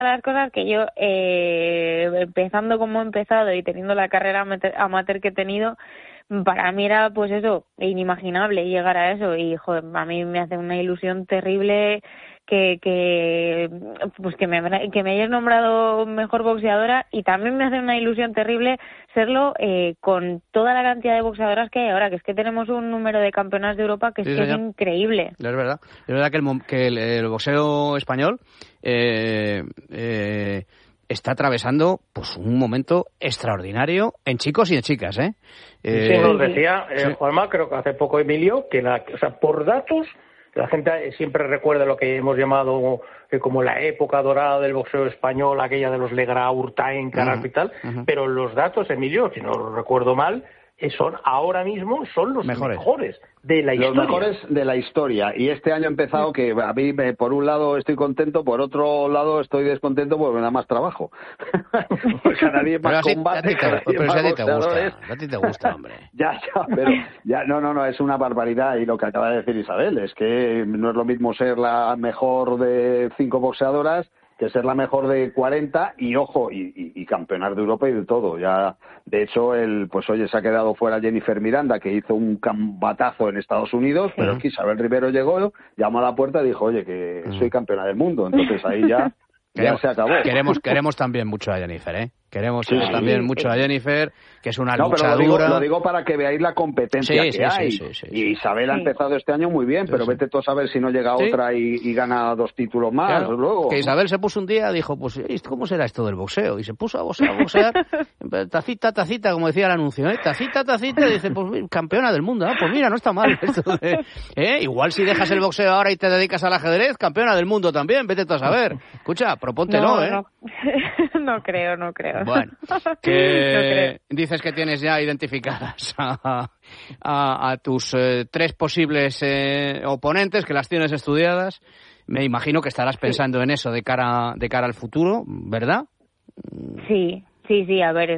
las cosas que yo, empezando como he empezado y teniendo la carrera amateur que he tenido, para mí era pues eso, inimaginable llegar a eso, y joder, a mí me hace una ilusión terrible que me hayas nombrado mejor boxeadora, y también me hace una ilusión terrible serlo con toda la cantidad de boxeadoras que hay ahora, que es que tenemos un número de campeonas de Europa que, sí, es increíble. Es verdad que el boxeo español está atravesando pues un momento extraordinario en chicos y en chicas, Sí, nos decía Juanma, creo que hace poco Emilio, que por datos, la gente siempre recuerda lo que hemos llamado como la época dorada del boxeo español, aquella de los Legrá, Urtaén, Carrasco y tal, pero los datos, Emilio, si no lo recuerdo mal, ahora mismo son los mejores de la historia. Los mejores de la historia. Y este año ha empezado que a mí, por un lado, estoy contento, por otro lado, estoy descontento porque me da más trabajo. Pues cada día más combate, pero a ti te gusta, hombre. No, es una barbaridad. Y lo que acaba de decir Isabel es que no es lo mismo ser la mejor de 5 boxeadoras que ser la mejor de 40 y ojo, y campeonar de Europa y de todo. Ya, de hecho, se ha quedado fuera Jennifer Miranda, que hizo un combatazo en Estados Unidos, pero es que Isabel Rivero llegó, llamó a la puerta y dijo, oye, que soy campeona del mundo. Entonces ahí ya se acabó. Queremos también mucho a Jennifer, Queremos también mucho a Jennifer, que es una luchadora. Pero lo digo para que veáis la competencia que hay. Y Isabel ha empezado este año muy bien, pero vete tú a saber si no llega otra y gana 2 títulos más. Claro, luego. Que Isabel se puso un día, dijo, pues, ¿cómo será esto del boxeo? Y se puso a boxear, tacita, como decía el anuncio, tacita, y dice, pues campeona del mundo, pues mira, no está mal esto igual si dejas el boxeo ahora y te dedicas al ajedrez, campeona del mundo también, vete tú a saber. Escucha, propóntelo, No creo. Bueno, que dices que tienes ya identificadas a tus 3 posibles oponentes, que las tienes estudiadas. Me imagino que estarás pensando en eso de cara al futuro, ¿verdad? Sí, a ver,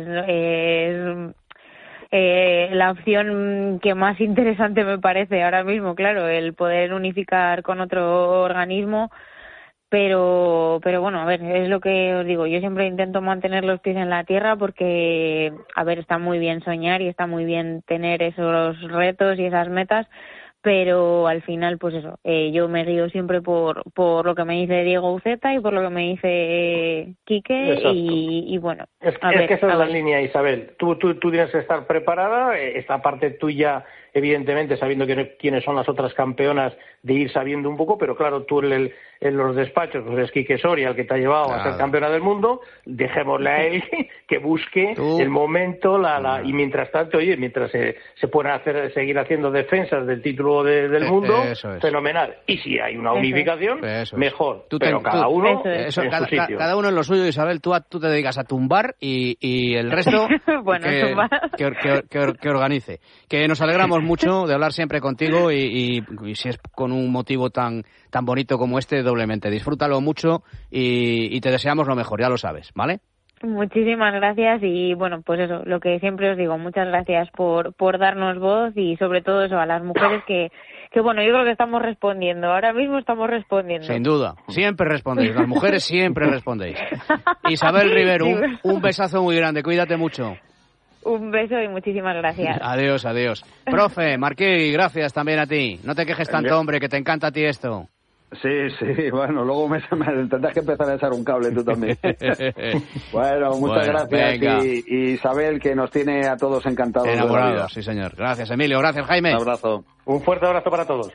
es la opción que más interesante me parece ahora mismo, claro, el poder unificar con otro organismo. Pero bueno, a ver, es lo que os digo, yo siempre intento mantener los pies en la tierra porque, a ver, está muy bien soñar y está muy bien tener esos retos y esas metas, pero al final, pues eso, yo me guío siempre por lo que me dice Diego Uceta y por lo que me dice Quique. Y bueno. Es que esa es la línea, Isabel. Tú tienes que estar preparada, esta parte tuya, evidentemente, sabiendo quiénes son las otras campeonas, de ir sabiendo un poco, pero claro, tú en los despachos, pues es Quique Soria el que te ha llevado a ser campeona del mundo, dejémosle a él que busque el momento, y mientras tanto, mientras se pueden seguir haciendo defensas del título del mundo, fenomenal. Y si hay una unificación, mejor. Cada uno en su sitio. Cada uno en lo suyo, Isabel, tú te dedicas a tumbar y el resto bueno, que organice. Que nos alegramos mucho de hablar siempre contigo y si es con un motivo tan bonito como este, doblemente. Disfrútalo mucho y te deseamos lo mejor, ya lo sabes, ¿vale? Muchísimas gracias y bueno, pues eso, lo que siempre os digo, muchas gracias por darnos voz y sobre todo eso a las mujeres que bueno, yo creo que estamos respondiendo, ahora mismo estamos respondiendo. Sin duda, siempre respondéis, las mujeres siempre respondéis. Isabel Rivero, un besazo muy grande, cuídate mucho. Un beso y muchísimas gracias. Adiós. Profe, Marquí, gracias también a ti. No te quejes tanto, hombre, que te encanta a ti esto. Sí, bueno, luego me tendrás que empezar a echar un cable tú también. Bueno, muchas gracias. Y Isabel, que nos tiene a todos encantados. Enamorados, sí señor. Gracias, Emilio. Gracias, Jaime. Un abrazo. Un fuerte abrazo para todos.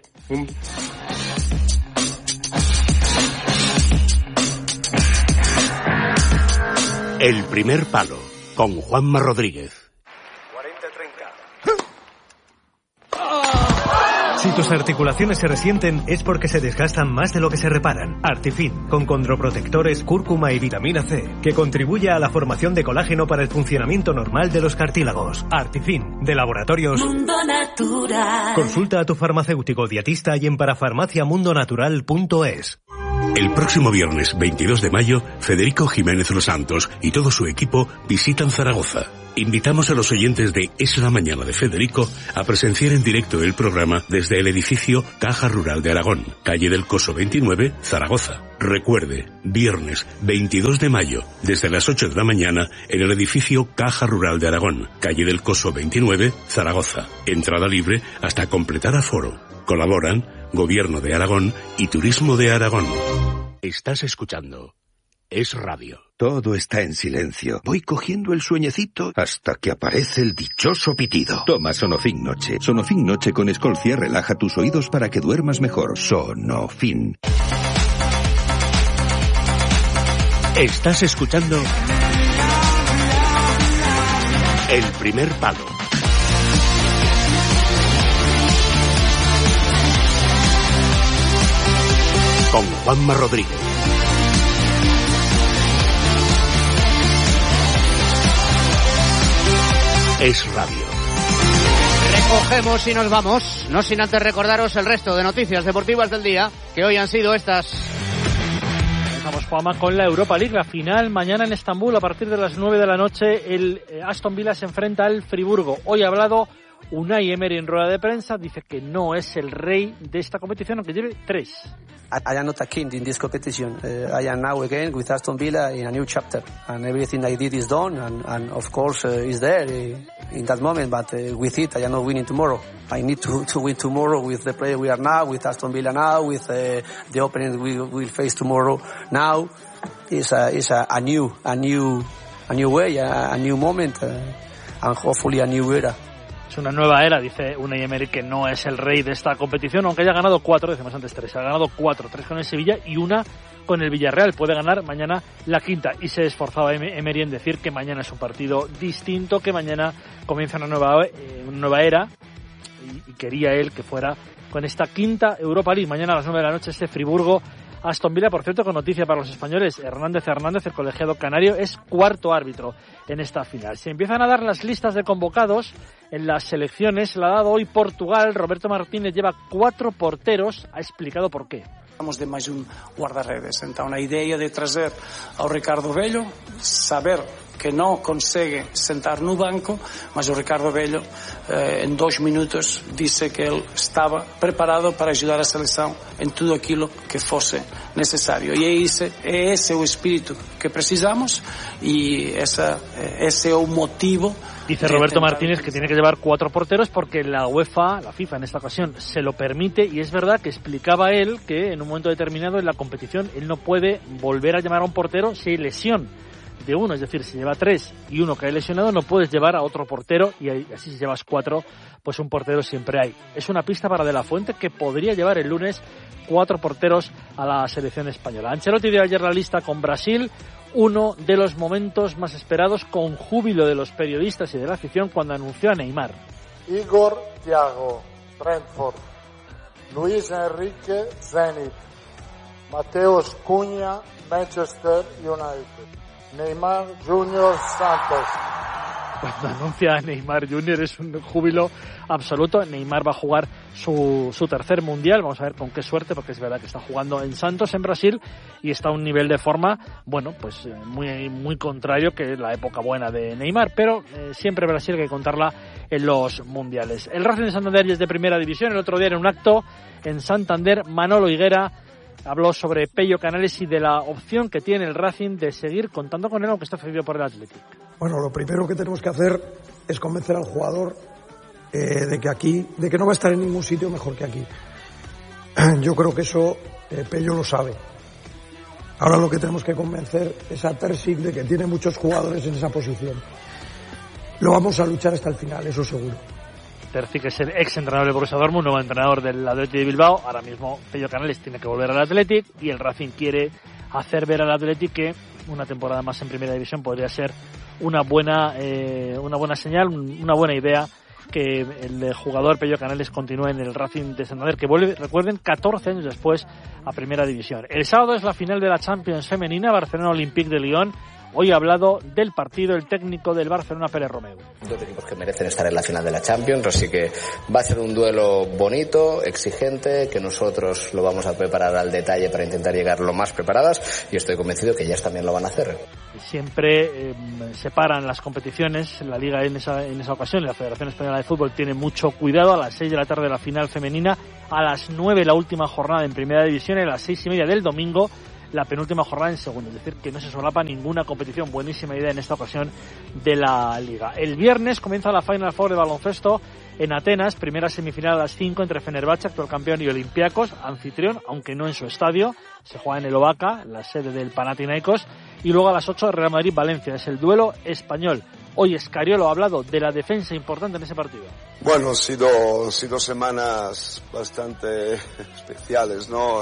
El primer palo, con Juanma Rodríguez. Si tus articulaciones se resienten es porque se desgastan más de lo que se reparan. Artifin, con condroprotectores, cúrcuma y vitamina C, que contribuye a la formación de colágeno para el funcionamiento normal de los cartílagos. Artifin, de Laboratorios Mundo Natural. Consulta a tu farmacéutico dietista y en parafarmaciamundonatural.es. El próximo viernes 22 de mayo, Federico Jiménez Los Santos y todo su equipo visitan Zaragoza. Invitamos a los oyentes de Es la Mañana de Federico a presenciar en directo el programa desde el edificio Caja Rural de Aragón, calle del Coso 29, Zaragoza. Recuerde, viernes 22 de mayo, desde las 8 de la mañana, en el edificio Caja Rural de Aragón, calle del Coso 29, Zaragoza. Entrada libre hasta completar aforo. Colaboran Gobierno de Aragón y Turismo de Aragón. Estás escuchando Es Radio. Todo está en silencio. Voy cogiendo el sueñecito hasta que aparece el dichoso pitido. Toma Sonofin Noche. Sonofin Noche con Escolcia relaja tus oídos para que duermas mejor. Sonofin. Estás escuchando El Primer Palo. Con Juanma Rodríguez. Es Radio. Recogemos y nos vamos, no sin antes recordaros el resto de noticias deportivas del día, que hoy han sido estas. Empezamos, Juanma, con la Europa League, la final mañana en Estambul a partir de las 9 de la noche. El Aston Villa se enfrenta al Friburgo. Hoy ha hablado Unai Emery en rueda de prensa, dice que no es el rey de esta competición, aunque lleve 3. I am not a king in this competition. I am now again with Aston Villa in a new chapter, and everything I did is done, and of course is there in that moment. But with it, I am not winning tomorrow. I need to win tomorrow with the player we are now, with Aston Villa now, with the opponent we will face tomorrow. Now is a new way, a new moment, and hopefully a new era. Es una nueva era, dice Unai Emery, que no es el rey de esta competición, aunque haya ganado 4, decimos antes 3, ha ganado 4, 3 con el Sevilla y 1 con el Villarreal. Puede ganar mañana la quinta, y se esforzaba Emery en decir que mañana es un partido distinto, que mañana comienza una nueva era, y quería él que fuera con esta quinta Europa League. Mañana a las 9 de la noche este Friburgo Aston Villa, por cierto, con noticia para los españoles. Hernández, el colegiado canario, es cuarto árbitro en esta final. Se empiezan a dar las listas de convocados en las selecciones. La ha dado hoy Portugal. Roberto Martínez lleva 4 porteros. Ha explicado por qué. De mais guarda-redes. Então, a ideia de trazer ao Ricardo Velho, saber que não consegue sentar no banco, mas o Ricardo Velho, em 2 minutos, disse que ele estava preparado para ajudar a seleção em tudo aquilo que fosse necessário. E é esse o espírito que precisamos, e esse é o motivo. Dice Roberto Martínez que tiene que llevar 4 porteros porque la UEFA, la FIFA en esta ocasión, se lo permite, y es verdad que explicaba él que en un momento determinado en la competición él no puede volver a llamar a un portero si hay lesión de uno, es decir, si lleva 3 y uno cae lesionado no puedes llevar a otro portero, y así si llevas 4 pues un portero siempre hay. Es una pista para De La Fuente, que podría llevar el lunes 4 porteros a la selección española. Ancelotti dio ayer la lista con Brasil, uno de los momentos más esperados, con júbilo de los periodistas y de la afición cuando anunció a Neymar. Igor Thiago, Brentford. Luis Enrique, Zenit. Mateus Cunha, Manchester United. Neymar Junior, Santos. Cuando anuncia a Neymar Junior es un júbilo absoluto. Neymar va a jugar su tercer mundial, vamos a ver con qué suerte, porque es verdad que está jugando en Santos, en Brasil, y está a un nivel de forma, bueno, pues muy contrario que la época buena de Neymar, pero siempre Brasil hay que contarla en los mundiales. El Racing de Santander ya es de primera división. El otro día en un acto en Santander, Manolo Higuera habló sobre Pello Canales y de la opción que tiene el Racing de seguir contando con él, aunque está cedido por el Athletic. Bueno, lo primero que tenemos que hacer es convencer al jugador de que no va a estar en ningún sitio mejor que aquí. Yo creo que eso Pello lo sabe. Ahora lo que tenemos que convencer es a Terzic de que tiene muchos jugadores en esa posición. Lo vamos a luchar hasta el final, eso seguro. Terzic es el ex entrenador del Borussia Dortmund, nuevo entrenador del Athletic de Bilbao. Ahora mismo Pello Canales tiene que volver al Athletic, y el Racing quiere hacer ver al Athletic que una temporada más en primera división podría ser una buena señal, una buena idea, que el jugador Pello Canales continúe en el Racing de Santander, que vuelve, recuerden, 14 años después a primera división. El sábado es la final de la Champions femenina, Barcelona Olympique de Lyon. Hoy ha hablado del partido el técnico del Barcelona, Pere Romeu. Dos equipos que merecen estar en la final de la Champions, así que va a ser un duelo bonito, exigente, que nosotros lo vamos a preparar al detalle para intentar llegar lo más preparadas, y estoy convencido que ellas también lo van a hacer. Siempre separan las competiciones, la Liga en esa ocasión, y la Federación Española de Fútbol tiene mucho cuidado. A las 6 de la tarde la final femenina, a las 9 la última jornada en Primera División, y a las 6:30 del domingo la penúltima jornada en Segunda, es decir, que no se solapa ninguna competición. Buenísima idea en esta ocasión de la Liga. El viernes comienza la Final Four de baloncesto en Atenas, primera semifinal a las 5 entre Fenerbahce, actual campeón, y Olympiacos, anfitrión, aunque no en su estadio, se juega en el Oaca, la sede del Panathinaikos, y luego a las 8 Real Madrid-Valencia, es el duelo español. Hoy Escariolo ha hablado de la defensa importante en ese partido. Bueno, han sido semanas bastante especiales, ¿no?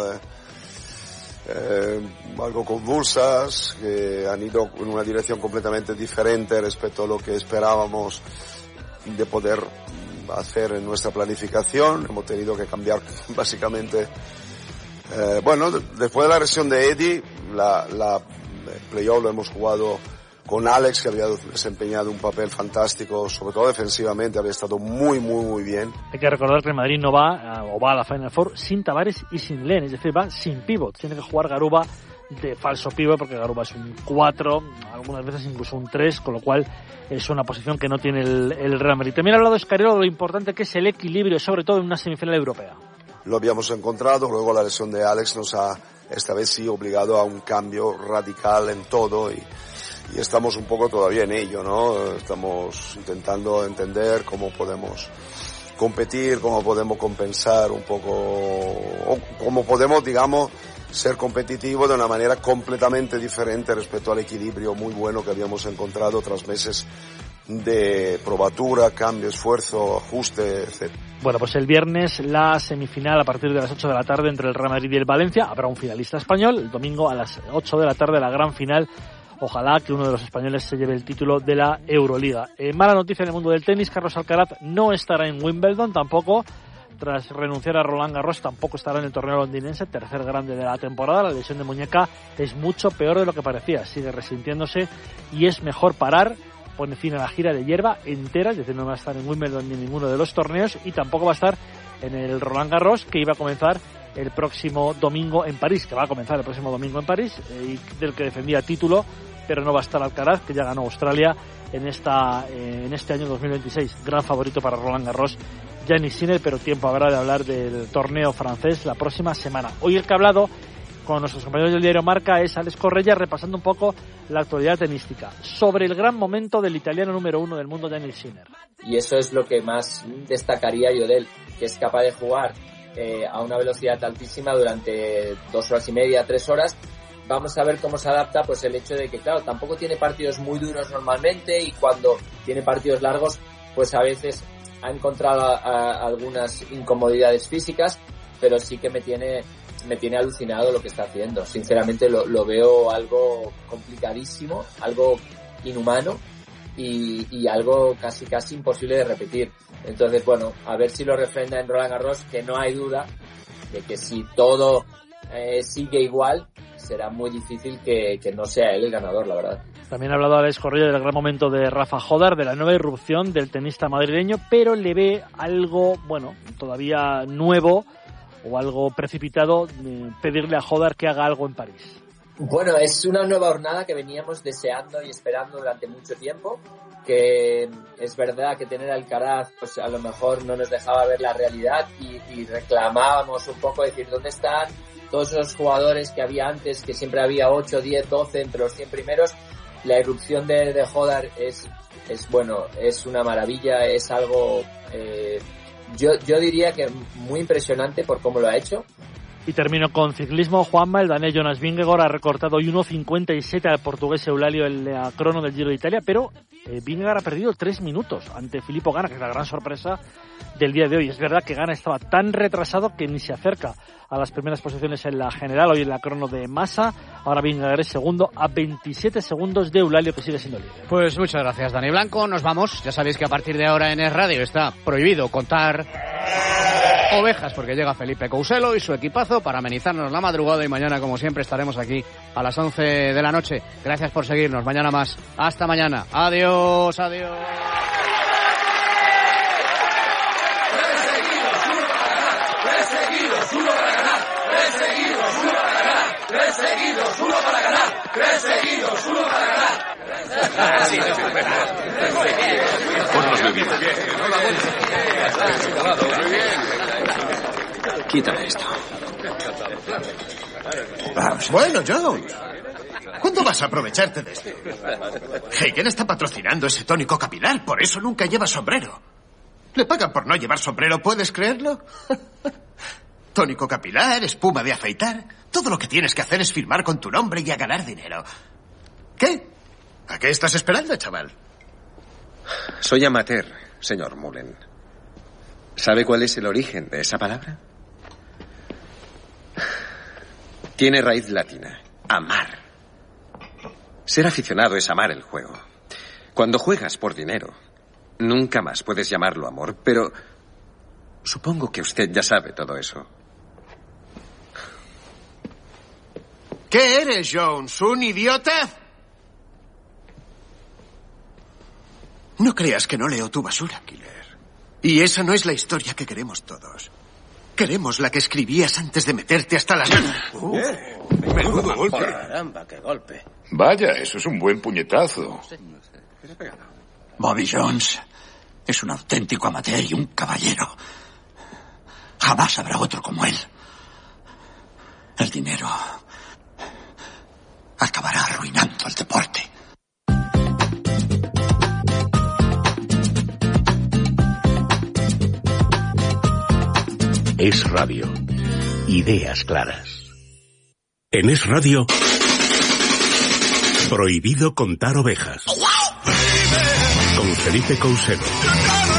Algo convulsas, que han ido en una dirección completamente diferente respecto a lo que esperábamos de poder hacer en nuestra planificación. Hemos tenido que cambiar básicamente. Bueno, después de la lesión de Eddie, el playoff lo hemos jugado con Alex, que había desempeñado un papel fantástico, sobre todo defensivamente, había estado muy, muy, muy bien. Hay que recordar que el Madrid no va a la Final Four sin Tavares y sin Len, es decir, va sin pívot. Tiene que jugar Garuba de falso pívot, porque Garuba es un 4, algunas veces incluso un 3, con lo cual es una posición que no tiene el Real Madrid. También ha hablado Escariolo de lo importante que es el equilibrio, sobre todo en una semifinal europea. Lo habíamos encontrado, luego la lesión de Alex nos ha, esta vez sí, obligado a un cambio radical en todo, y estamos un poco todavía en ello, ¿no? Estamos intentando entender cómo podemos competir, cómo podemos compensar un poco, o cómo podemos, digamos, ser competitivos de una manera completamente diferente respecto al equilibrio muy bueno que habíamos encontrado tras meses de probatura, cambio, esfuerzo, ajuste, etc. Bueno, pues el viernes la semifinal a partir de las 8 de la tarde entre el Real Madrid y el Valencia. Habrá un finalista español. El domingo a las 8 de la tarde la gran final. Ojalá que uno de los españoles se lleve el título de la Euroliga. Mala noticia en el mundo del tenis. Carlos Alcaraz no estará en Wimbledon tampoco. Tras renunciar a Roland Garros, tampoco estará en el torneo londinense, tercer grande de la temporada. La lesión de muñeca es mucho peor de lo que parecía. Sigue resintiéndose y es mejor parar. Pone fin a la gira de hierba entera, es decir, no va a estar en Wimbledon ni en ninguno de los torneos, y tampoco va a estar en el Roland Garros, que iba a comenzar el próximo domingo en París, y del que defendía título, pero no va a estar Alcaraz, que ya ganó Australia en este año 2026. Gran favorito para Roland Garros, Jannik Sinner, pero tiempo habrá de hablar del torneo francés la próxima semana. Hoy el que ha hablado con nuestros compañeros del diario Marca es Alex Correia, repasando un poco la actualidad tenística sobre el gran momento del italiano número 1 del mundo, Jannik Sinner. Y eso es lo que más destacaría yo de él, que es capaz de jugar a una velocidad altísima durante 2 horas y media, 3 horas. Vamos a ver cómo se adapta, pues el hecho de que, claro, tampoco tiene partidos muy duros normalmente, y cuando tiene partidos largos, pues a veces ha encontrado algunas incomodidades físicas, pero sí que me tiene alucinado lo que está haciendo. Sinceramente lo veo algo complicadísimo, algo inhumano y algo casi imposible de repetir. Entonces, bueno, a ver si lo refrenda en Roland Garros, que no hay duda de que si todo sigue igual, será muy difícil que no sea él el ganador, la verdad. También ha hablado Alex Correia del gran momento de Rafa Jodar, de la nueva irrupción del tenista madrileño, pero le ve algo, bueno, todavía nuevo o algo precipitado, pedirle a Jodar que haga algo en París. Bueno, es una nueva jornada que veníamos deseando y esperando durante mucho tiempo, que es verdad que tener a Alcaraz pues a lo mejor no nos dejaba ver la realidad, y reclamábamos un poco, decir, ¿dónde están todos esos jugadores que había antes, que siempre había 8, 10, 12 entre los 100 primeros? La irrupción de Jodar es bueno, es una maravilla, es algo yo diría que muy impresionante por cómo lo ha hecho. Y termino con ciclismo. Juanma, el danés Jonas Vingegaard ha recortado hoy 1.57 al portugués Eulalio en la crono del Giro de Italia, pero Vingegaard ha perdido 3 minutos ante Filippo Ganna, que es la gran sorpresa del día de hoy. Es verdad que Ganna estaba tan retrasado que ni se acerca a las primeras posiciones en la general, hoy en la crono de Massa. Ahora Vingegaard es segundo a 27 segundos de Eulalio, que sigue siendo líder. Pues muchas gracias, Dani Blanco. Nos vamos. Ya sabéis que a partir de ahora en Es Radio está prohibido contar ovejas, porque llega Felipe Couselo y su equipazo para amenizarnos la madrugada, y mañana, como siempre, estaremos aquí a las 11 de la noche. Gracias por seguirnos. Mañana más. Hasta mañana. Adiós, adiós. Ponnos bebida. Quítame esto. Vamos. Bueno, Jones, ¿cuándo vas a aprovecharte de esto? Heineken está patrocinando ese tónico capilar, por eso nunca lleva sombrero. Le pagan por no llevar sombrero, ¿puedes creerlo? Tónico capilar, espuma de afeitar. Todo lo que tienes que hacer es firmar con tu nombre y a ganar dinero. ¿Qué? ¿A qué estás esperando, chaval? Soy amateur, señor Mullen. ¿Sabe cuál es el origen de esa palabra? Tiene raíz latina. Amar. Ser aficionado es amar el juego. Cuando juegas por dinero, nunca más puedes llamarlo amor, pero supongo que usted ya sabe todo eso. ¿Qué eres, Jones? ¿Un idiota? No creas que no leo tu basura, Killer. Y esa no es la historia que queremos todos. Queremos la que escribías antes de meterte hasta las... Menudo golpe. Caramba, qué golpe. Vaya, eso es un buen puñetazo. Bobby Jones es un auténtico amateur y un caballero. Jamás habrá otro como él. El dinero acabará arruinando el deporte. Es Radio. Ideas claras. En Es Radio, prohibido contar ovejas. Con Felipe Couselo.